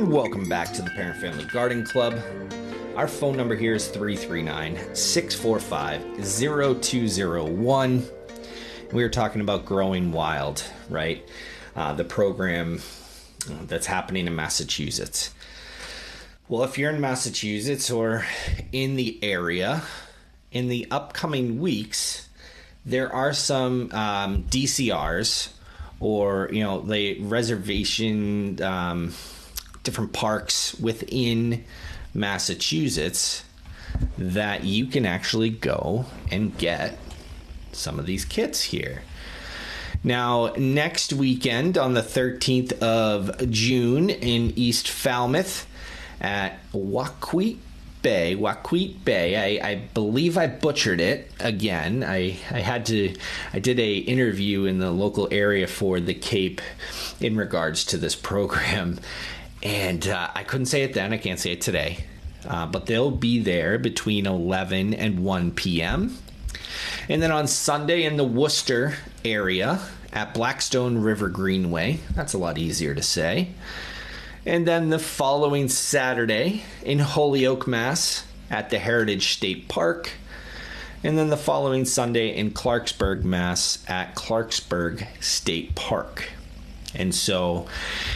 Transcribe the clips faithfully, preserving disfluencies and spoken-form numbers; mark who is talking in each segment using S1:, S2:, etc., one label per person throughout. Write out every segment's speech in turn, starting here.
S1: And welcome back to the Parent Family Garden Club. Our phone number here is three three nine, six four five, zero two zero one. We were talking about Growing Wild, right? Uh, the program that's happening in Massachusetts. Well, if you're in Massachusetts or in the area, in the upcoming weeks, there are some um, D C Rs or, you know, the reservation, um, different parks within Massachusetts that you can actually go and get some of these kits here. Now, next weekend on the thirteenth of June in East Falmouth at Waqueet Bay, Waqueet Bay. I, I believe I butchered it again. I, I had to, I did a interview in the local area for the Cape in regards to this program. And uh, I couldn't say it then. I can't say it today. Uh, but they'll be there between eleven and one p.m. And then on Sunday in the Worcester area at Blackstone River Greenway. That's a lot easier to say. And then the following Saturday in Holyoke, Mass. At the Heritage State Park. And then the following Sunday in Clarksburg, Mass. At Clarksburg State Park. And so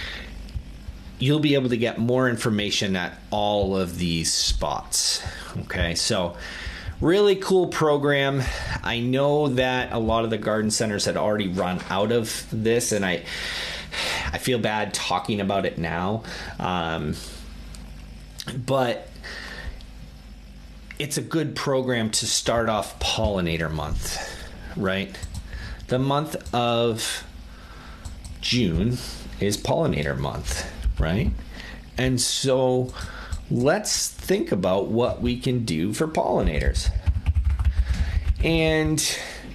S1: you'll be able to get more information at all of these spots. Okay, so really cool program. I know that a lot of the garden centers had already run out of this, and I I feel bad talking about it now. Um, but it's a good program to start off pollinator month, right? The month of June is pollinator month, right? And so let's think about what we can do for pollinators. And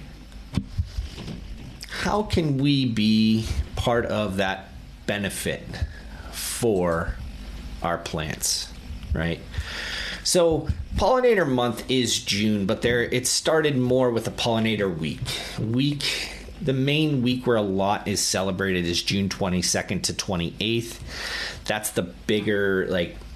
S1: how can we be part of that benefit for our plants, right? So pollinator month is June, but there it started more with a pollinator week. Week The main week where a lot is celebrated is June twenty-second to twenty-eighth. That's the bigger, like,